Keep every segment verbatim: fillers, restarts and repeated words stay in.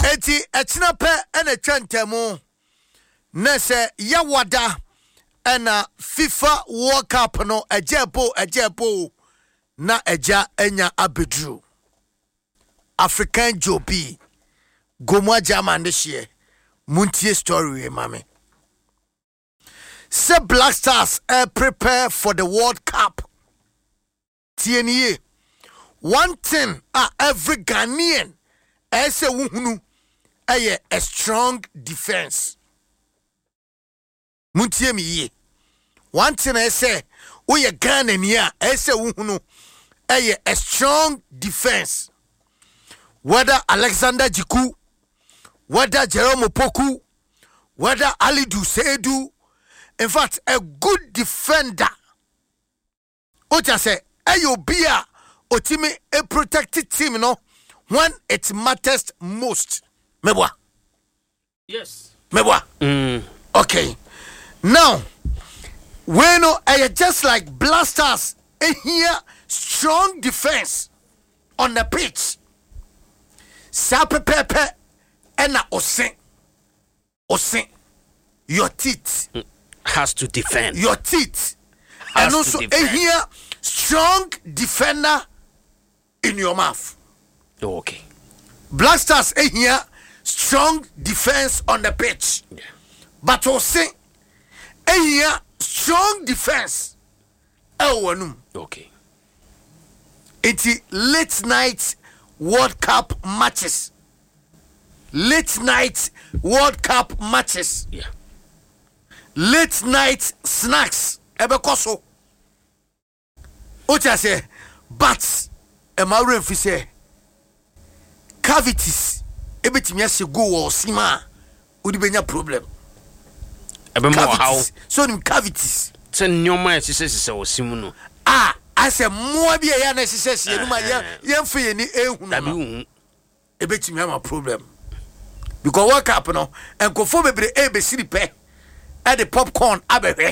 Eti echina pe ene twentemu na se yawada ena FIFA World Cup no ejepo ejepo na eja enya abedru African Jobi Gomwa German this year Muntie story mame. Say Black Stars uh, prepare for the World Cup. T N E. One thing uh, every Ghanaian as a wuhunu a a strong defense. Muntie me ye. One thing I say, we a Ghanaian as a wuhunu a a strong defense. Whether Alexander Jiku, whether Jerome Opoku, whether Ali Dusedu, in fact, a good defender. Ocha say, ayo bia otime a protected team no when it matters most. Mebwa. Yes. Mebwa. Mm. Okay. Now, we know I just like Blasters a here strong defense on the pitch. Sape pepe ena osen. Osen. Your teeth. Mm. Has to defend. Your teeth. Has and also a here strong defender in your mouth. Oh, okay. Black Stars a here strong defense on the pitch. Yeah. But also a here strong defense. Ewanum. Okay. It's late night World Cup matches. Late night World Cup matches. Yeah. Late night snacks. Ebekoso. Ocha say, but a maroon fi say cavities. Ebetimi ase go or sima. Udi benya problem. Ebe mo how so nim cavities. Say nyoma esese sese osimu no. Ah, I say mo bi ya na esese ye no ma ye ye mfe ye ni ehunu. Dabi hu. Ebetimi ama problem. Because World Cup no enkofo bebre e be siri pe. E the popcorn abehwe.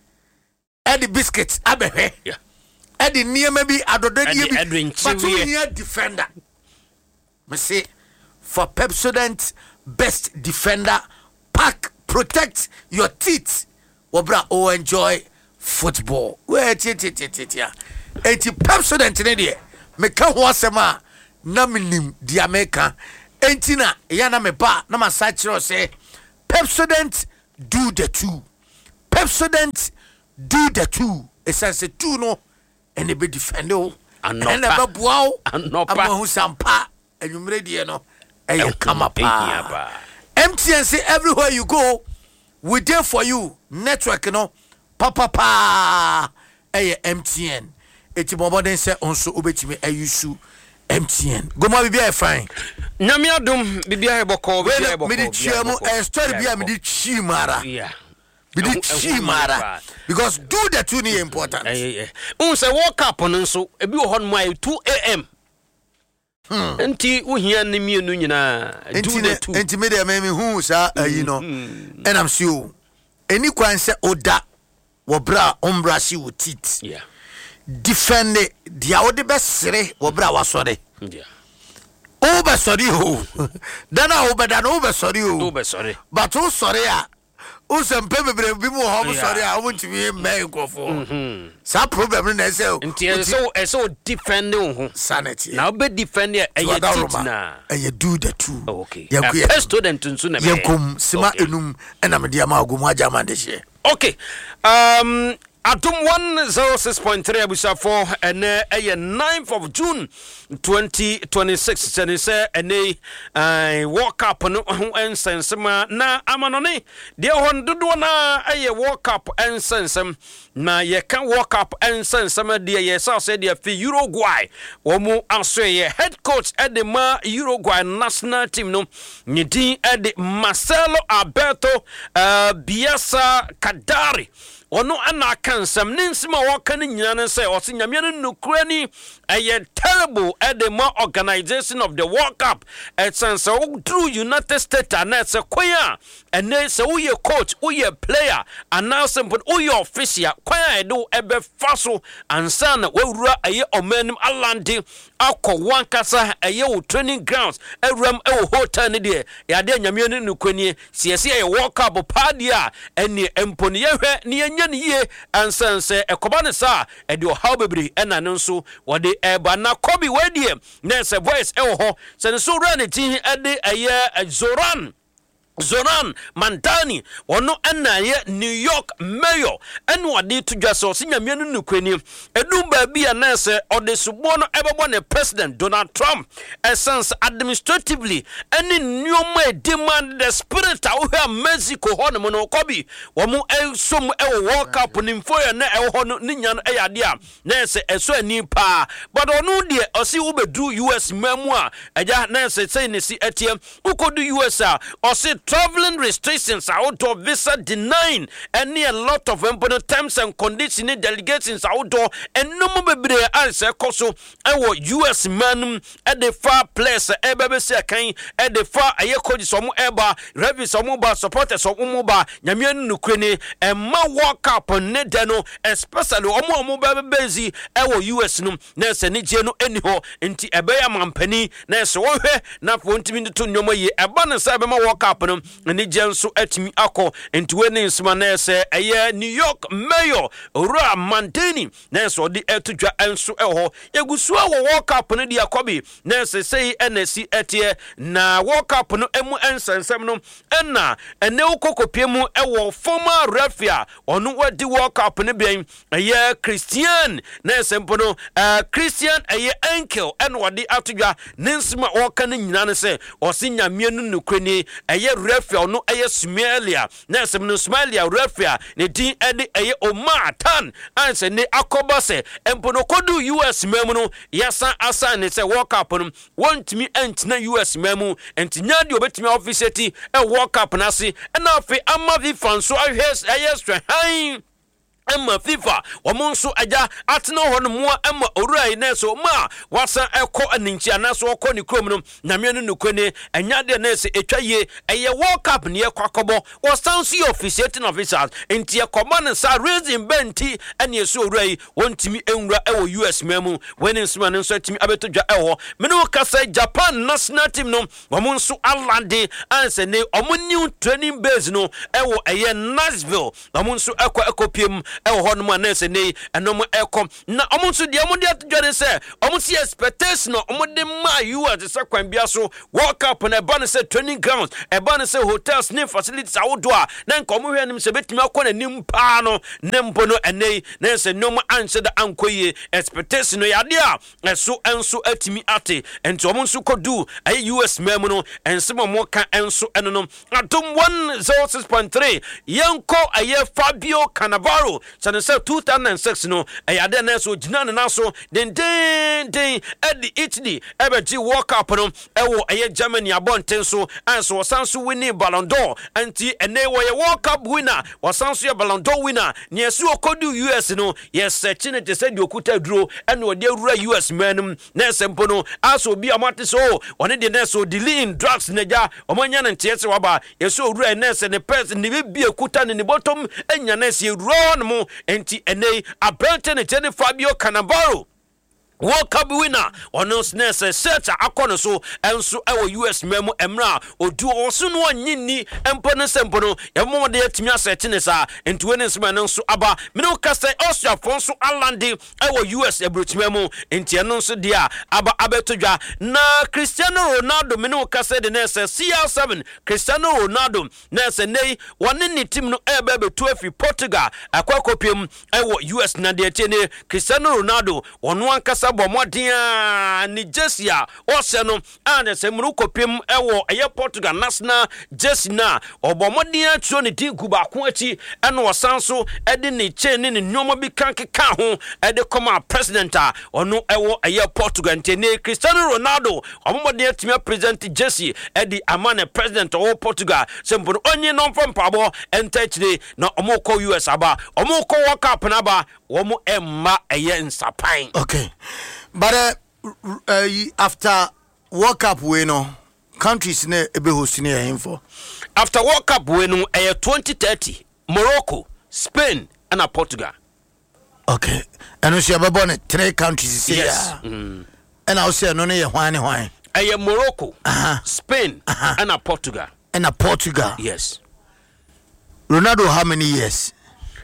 E the biscuits abehwe. Yeah. E the niema bi adododie bi. But we need defender. Me say for Pepsodent best defender pack protect your teeth. Wobra o enjoy football. Wait it it it it ya. Enti Pepsodent ne de me ka ho asema na minim di America. Enti na ya na me ba na ma sa kire say Pepsodent do the two. Pepsodent do the two. It says two no and they be defend oh and never bow and no pa who sampa and you ready no and come up M T N say everywhere you go we there for you network no papa pa eh M T N eti bobo den say onso obetimi ayusu M T N goma bibia e fine nyame adom bibia e boko bibia e boko me di chiamu e story bia me di chimara yeah Chimara. Because do the two is important. Eh eh. Un say World Cup no so e bi wo hon mai two a m. Hmm. Enti wo hia ne mienu nyina do the two. Enti me dey me hu sa ayi no. And I'm sure any kwan say oda wo bra ombra si wo tit. Yeah. Defend dia wo de besere wo bra wa sore. Yeah. O be sore ho. Dana o be dana o be sore ho. O be sore. But o sore a Usem pepe bi mo ho sorry I want me make nkofo. Sa problem na say. Nti so e so defend ho sanity. Now be defend e ye tit na. E ye do the two. Oh, okay. A student nso na me. Yankum sima enum ena me dia ma agomu agama de hye. Okay. Um Atom one oh six point three abusa for and a ninth of June twenty twenty-six and say and I walk up no and sense ma na amanone dear one do na a walk up and sense na ye can walk up and sense some dear yes I said dear Uruguay or mo answer head coach at the ma Uruguay national team no nidin at the Marcelo Alberto uh, Bielsa Kadari ono ana kansam ninsima waka ni nyina say o se nyame no nukura ni eye terrible at the more organization of the World Cup at sense through United States and it's a kwaya and then say we coach we player and now simple we official kwaya do ebe faso and san we wura eye omanum alande akọ one kasa ɛyɛ wo training grounds ɛwram ɛwɔ hotel ne deɛ yɛade nyame ne no kwani siesie ɛyɛ World Cup party a ɛne mpo ne yɛhwɛ ne yɛnya ne yie ansan sɛ ɛkɔba ne saa ɛde ɔhaw bebre ɛna ne nso wɔde ɛba na Kobe wedeɛ na sɛ voice ɛwɔ hɔ sɛ ne so wura ne tin ɛde ɛyɛ Zoran Zoran Mandani ono ana ye New York mayor enu ade to dwa so nyame no nukwani edum ba bia na se ode subo no ebebo ne president Donald Trump essence administratively any nyoma demand the spirit a wo Mexico ho no no Kobe wo mu esom e World Cup nimfo ye na e ho no ne nya no e yade a na se eso ani pa but ono de osi wo bedu U S mamu a eja na se say ne si etiem ukodu U S a osi traveling restrictions outdoor visa denying any a lot of important terms and conditions delegations outdoor and no more bebre answer koso ewo U S man at the far place e bebe se kan at the far aye koji so mo eba revi so mo ba supporters so mo ba nyame nu kwani e ma World Cup ne de no especially omo omo bebe bezi ewo U S no na se ne je no eni ho nti ebe ya mampani na se wo hwe na fo ntimi to nyomo yi eba ne se be ma World Cup no ni jenso atimi akọ ntuwe ne nsima na ese eye New York mayor Ora Mandani na ese odi etudwa enso eho egusu a wo World Cup no dia Kobe na ese sei N S C etie na World Cup no emu ensensem no na ene ukokopie mu ewo former referee onu wadi World Cup no bien eye Christian na ese mpo no uh, Christian eye Enkel en wadi atudwa ne nsima wo kan nyina ne se osinya mienu nukreni eye referee no eye Smalia na sem no Smalia referee ne din ede eye Omar Tan anse ne akobase empo no kodu U S memu no yasa asa ne se World Cup no wontimi entina U S memu entinya de obetimi officiate e World Cup na se na afi ama vi fanso ahwes eye strahan Emma FIFA wamonso aja atena ho no mo emma oruai na so ma wasa ekọ aninchi anaso okọ ni krom no na me no nukone anya de na se etwaye eye World Cup ne ekwakobo wasanso ye officiating officers enti ekoma ne sa raising benti ene eso oruai wontimi enwura ewo U S memu when nsima ne so atimi abetodwa ewo me no kasa Japan national team no wamonso alande anse ne omo training base no ewo eye Nashville wamonso ekọ ekopiem ewo ho no ma na se nei enom ekom na omonso de omode atdware se omonsi expectation omode ma you as se kwan bia so World Cup na ba ne se training grounds e ba ne se hotels ne facilities awodo a na nka omo hwe nim se betimi akọ na nim pa no ne mpo no enei na se nom anse da ankoye expectation no yade a eso enso atimi ate enti omonso kodu ay U S mem no ensemo mo ka enso eno no atom one oh six point three yanko aye Fabio Cannavaro sane se two thousand six no ayade na so gina na so den den den edi Italy ebeji World Cup no ewo aye Germany abonten so anso wasanso winning Ballon d'Or anti ene wo ye World Cup winner wasanso ye Ballon d'Or winner ne esu okodu U S no yes chine te se di okuta duro ene ode awura U S manum na sempo no aso bi amate so one de na so dealing drugs neja omanya na ntiese waba yesu owura na se ne person ne bi ekuta ne bottom enya na se ewura mo enti ene abante ne tene Fabio Cannavaro World Cup winner ono snese set akono so enso ewo U S memu emra odu oso no anyini empo ne sempo no yemo de atimi asete ne sa enti wene nsema no so aba me no kase Austria fonso alande ewo U S ebrotimemu enti eno so dia aba abetodwa na Cristiano Ronaldo me no kase de nese C R seven Cristiano Ronaldo nese nei wone ni team no ebe betu afi Portugal akwakopiem ewo U S na de tiene Cristiano Ronaldo wono ankasa bomodia ni Jesia ose no ane se muru kopim ewo eye Portugal national Jesi na obomodia tuo ni dinku ba ko achi ene wasanso ede ni cheni ni nyomo bi kankeka ho ede koma president a ono ewo eye Portugal ntene Cristiano Ronaldo obomodia timia president Jesi ede amane president o Portugal sempo onye no mfam pabo entachire na omoko U S aba omoko World Cup na ba womo emma eye nsapan. Okay. But uh, uh, after World Cup we know countries ne ebe hosting here for after World Cup we know uh, twenty thirty Morocco, Spain and Portugal. Okay. And we have born three countries here. Yes. Mm. And I say no ne hwan hwan. Eh Morocco, Uh-huh. Spain, Uh-huh. and a Portugal. And a Portugal. Yes. Ronaldo how many years?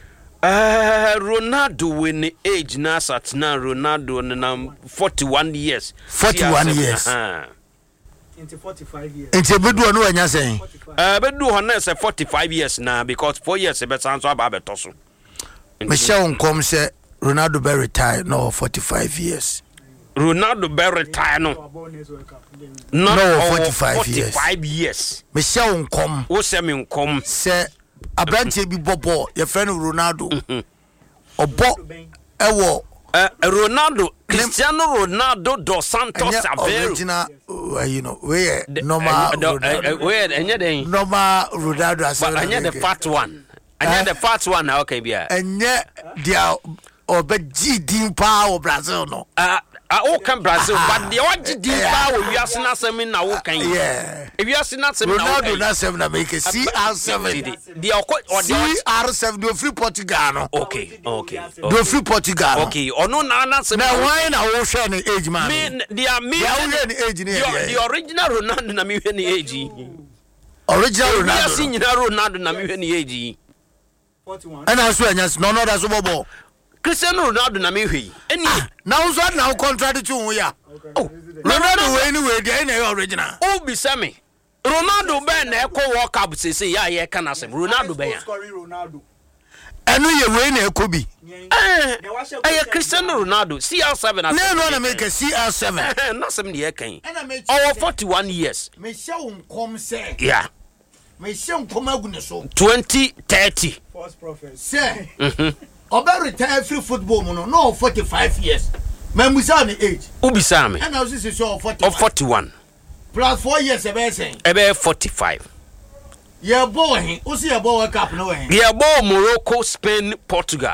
Uh, Ronaldo when the age now at now Ronaldo na forty-one years. forty-one years. Uh-huh. Into forty-five years. Nti ebedu no anya saying. Uh, but do honor say forty-five years now because four years be sound so about toso. Michelle come say Ronaldo be retire no forty-five years. Ronaldo be retire no. No, No, forty-five forty-five years. Michelle come Wo se me come say abranche bi bobo your friend Ronaldo. Obo ewo uh, Ronaldo Cristiano Ronaldo dos Santos Aveiro. original uh, you know we normal Ronaldo. Where enye den. Normal Ronaldo as But enye the fat one. Enye the fat one na okay bia. enye dia obe G D pa o Brazil no. Ah ah o kan Brazil but the what di pa wo wiase na asem na wo kan. Yeah. E wiase na asem na wo Ronaldo kan. na seven na make C R seven. The o C R seven do free Portugal no. okay, okay. Do free Portugal. Okay, ono na na asem. Na why na wo share ni age man? Me dia me Ya wo ni age ni the, the original Ronaldo na me hwe ni age. Original Ronaldo. Ronaldo. Wiase nyina Ronaldo na me hwe ni age. forty-one. And also anyas no no that's bobo. Cristiano Ronaldo na me hwe. Eni Now so now contract to wo ya. oh Ronaldo we anyway dey na original. o bi same Ronaldo ben na ekọ World Cup sese ya ye kana asem Ronaldo ben ya. Scoring Ronaldo. Enu ye we na ekobi. Eh eh Cristiano Ronaldo C R seven as. Na no na make C R seven. Na asem de ye kan. And I make Our forty-one years. me show come say. Yeah. Me show come agu so. twenty thirty. False prophet. Say. Mhm. Oba retire free football mo no no forty-five years. Me musa ni age. Ubi same. And I was say so forty. Of forty-one. Plus four years e be say. Ebe forty-five. Ye boy hin, o see ye boy World Cup no hin. Yeah, ball Morocco, Spain, Portugal.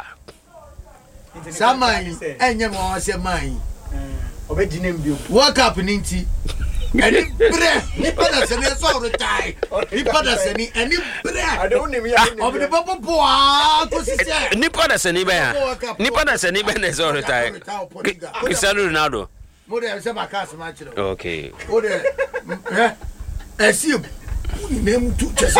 Saman enye mo say man. Obe di name bio. World Cup ni nti. Eni bre, ni pada se ni so retire. Ni pada se ni eni bre. I don't name ya. Obi de popo po a ko si se. Nipa da se ni ben ya. Nipa da se ni ben na so retire. Cristiano Ronaldo. Mo de se ba ka se ma chiro. Okay. O de eh esim. Ni name tu chese.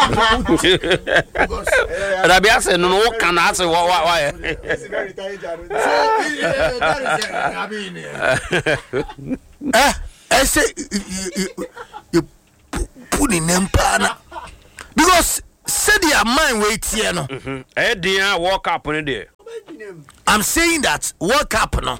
Rabia se no no kan ase wa wa wa. It's very tired. So that is I mean eh I say you put in name pana because said your mind wait here no. Eh dia World Cup ni there. I'm saying that World Cup no.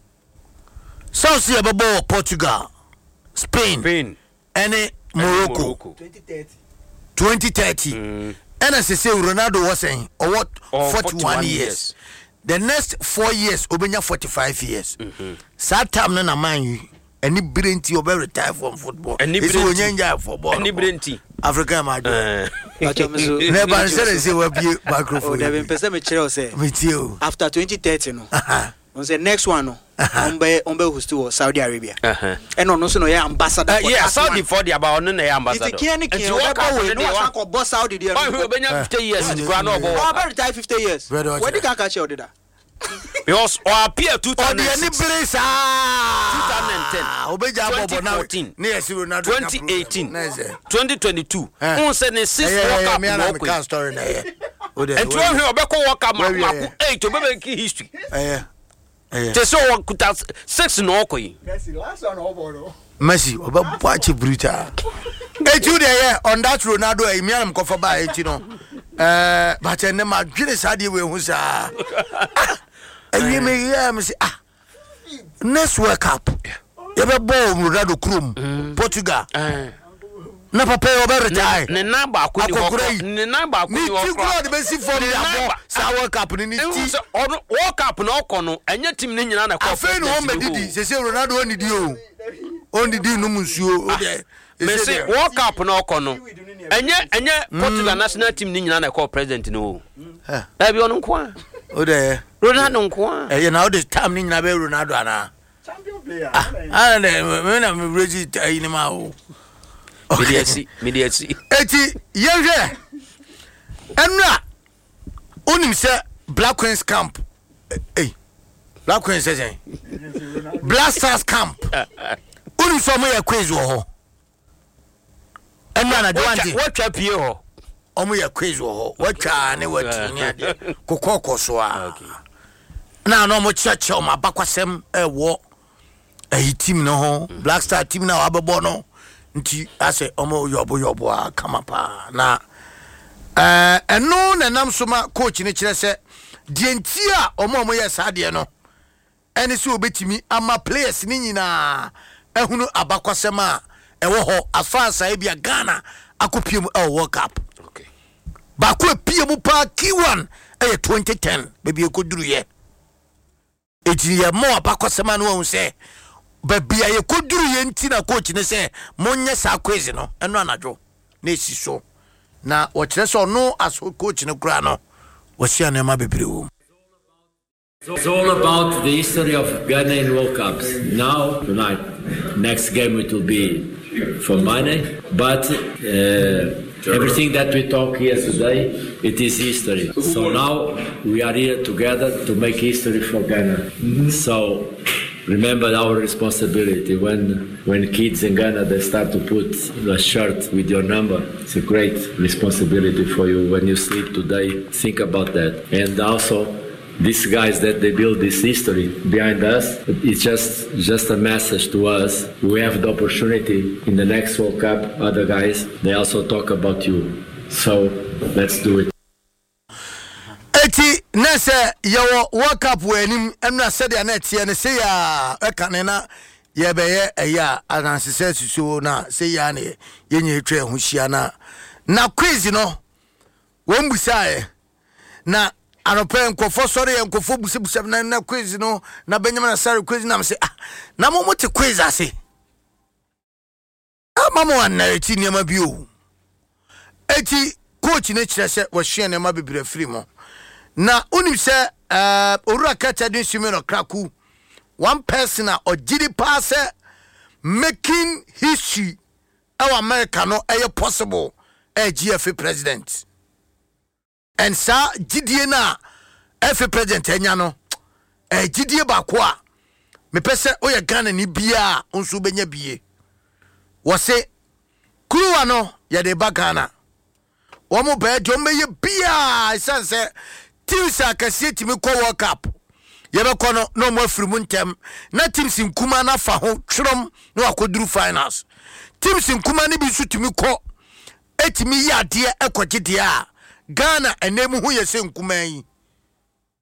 South Sea babo Portugal, Spain, Spain and Morocco, Morocco. twenty thirty. twenty thirty. Mm. And as I say Ronaldo was saying or what Or forty-one, forty-one years. years. The next four years obenya forty-five years. Mm-hmm. Sad time na man you any brilliant you better retire from football. Any It's brilliant. when you football. Any brilliant. Africa my Eh. never said say we be Oh, microphone. they been person me chiro say Me too. after twenty thirty no. Uh-huh. On say next one no. On be on be host to Saudi Arabia. Uh-huh. And on so no yeah ambassador. Uh, for yeah, that Saudi one. for the about no na ambassador. If you can't Nti kill, World Cup we ni no dey one wa. go boss Saudi there. Oh, we obenya fifty years in Ghana obo. Oh, about retire fifty years. Very much. Where the can catch you that? Because or appear two Oh, thousand the any six, place ah. twenty ten, Obeja bobo now. twenty fourteen, Ne yes Ronaldo. twenty eighteen, Nice. twenty twenty-two. Eh. Un say ne six Yeah, World yeah, Cup me and no I ko. can story na here. O de. And two here obeko World Cup Where we mako are? eight obebe ki history. Eh. Eh. Te so kuta six no ko yi. Messi last one over no. Messi oba watch brutal. Eh you there on that Ronaldo e mi am ko for ba e ti no. Eh but ene ma dwene sade we hu sa. Eh me yeah me say ah. Next World Cup. You be ball Ronaldo krum Portugal. Eh. Na papa oba retire. Ne number ko ni Akokora wo. yi. Ne number ko Ni ni ti wo. kuro de be si for the abo sa World Cup ni ni Ti ti. so ono World Cup no ko no enye team ni nyina na ko. Afei no home didi se se Ronaldo oni di o. Oni di no munsuo o de. Me say World Cup no ko no. Enye enye Portugal national team ni nyina na ko president no. Eh. Da bi ono nko a. O de. Ronaldo nko a. Eh na o de time ni nyina be Ronaldo ana. Champion player. Ah na me na me breji ayi ni ma o. Mediasi, mediasi. Eti yehwe. Enra. Onim se Black Queens camp. Eh. Black Queen says Blasters camp. Uni so mo ye quiz wo ho. Enna na Joanti. What trap you ho? Omo ye quiz wo ho. Watwa ne watini ade. Kokoko so a. Na no mo cheche o mabakwasem e wo. Eh team no ho. Black Star team na abebo no. Nti ase omo yobo yobo a kamapa na eh eno na nam so ma coach ni kire se die nti a omo omo ye saade no ene se obetimi ama players ni nyina ehunu abakwasem a ewo ho afansa e bia Ghana akopiem e World Cup. Okay. Ba ko piem pa key one e twenty ten bebi ekoduru ye. Eti ye mo abakwasem no won se babia ye koduru ye nti na coach ne se monye sa quiz no eno anadwo na esi so na wo kire so no aso coach ne kura no wo sia na ma bebre wo. It's all about the history of Ghana in World Cups. Now, tonight, next game it will be for money, but uh, everything that we talk here today, it is history. So now we are here together to make history for Ghana. Mm-hmm. So remember our responsibility. When when kids in Ghana they start to put a shirt with your number, it's a great responsibility for you. When you sleep today, think about that. And also, these guys that they build this history behind us, it's just just a message to us. We have the opportunity in the next World Cup. Other guys, they also talk about you. So let's do it. Eti nese yawo World Cup wenim emna said ya net ye ne se ya eka na ye beye eya anansese susu na se ya ne ye nye twa hu hia na na quiz no won busae na anope nkofo sori nkofo busibusa na na quiz no na Benjamin Asare quiz na mse ah na mo mote quiz ase amamo wan eti niam bio eti coach ne kire se wo hwe ne ma bebere free mo na unim se uh Orura Kata din Simeno Kraku one person a ogidi pass making history our America no eh possible a G F A president and sa gidie na F A president enya no eh gidie ba ko a me pese oye Ghana ni bia onso benya bie wo se kuruwa no ye de ba Ghana wo mo ba jombe ye bia sense teams akase timi ko World Cup ye be kono no mo afiri mu ntem na teams nkuma na fa ho twrom no akoduru finals teams nkuma ne bi su timi ko etimi ya de ekogide a Ghana enemu hu ye se nkuma yi